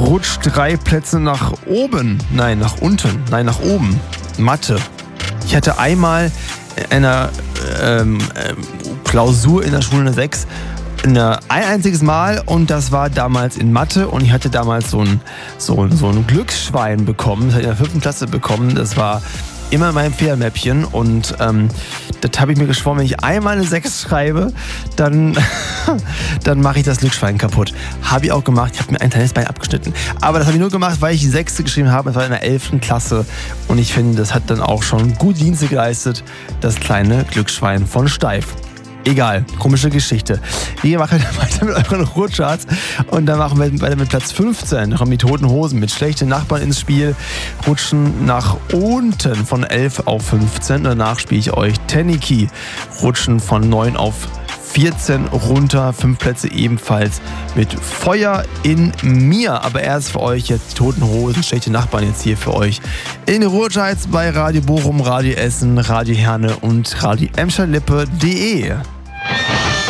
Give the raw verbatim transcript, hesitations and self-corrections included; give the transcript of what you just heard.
rutscht drei Plätze nach oben. Nein, nach unten. Nein, nach oben. Mathe. Ich hatte einmal in einer ähm, ähm, Klausur in der Schule eine sechs eine, ein einziges Mal und das war damals in Mathe und ich hatte damals so ein, so, so ein Glücksschwein bekommen. Das hatte ich in der fünften Klasse bekommen. Das war immer mein Federmäppchen und ähm, das habe ich mir geschworen, wenn ich einmal eine sechs schreibe, dann, dann mache ich das Glücksschwein kaputt. Habe ich auch gemacht, ich habe mir ein kleines Bein abgeschnitten. Aber das habe ich nur gemacht, weil ich die sechste geschrieben habe, das war in der elften Klasse und ich finde, das hat dann auch schon gut Dienste geleistet, das kleine Glücksschwein von Steif. Egal, komische Geschichte. Wir machen weiter mit euren Ruhrcharts und dann machen wir weiter mit Platz fünfzehn. Da kommen die Toten Hosen mit Schlechte Nachbarn ins Spiel, rutschen nach unten von elf auf fünfzehn. Danach spiele ich euch Tenniki, rutschen von neun auf vierzehn runter, fünf Plätze ebenfalls mit Feuer in mir. Aber erst für euch jetzt die Toten Hosen, Schlechte Nachbarn jetzt hier für euch in den Ruhrcharts bei Radio Bochum, Radio Essen, Radio Herne und Radio Emscher Lippe punkt de.